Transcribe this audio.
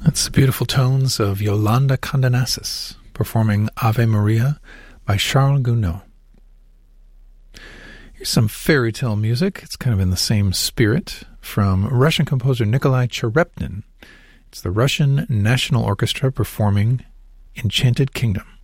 That's the beautiful tones of Yolanda Condonasis performing Ave Maria by Charles Gounod. Here's some fairy tale music. It's kind of in the same spirit from Russian composer Nikolai Cherepnin. It's the Russian National Orchestra performing Enchanted Kingdom.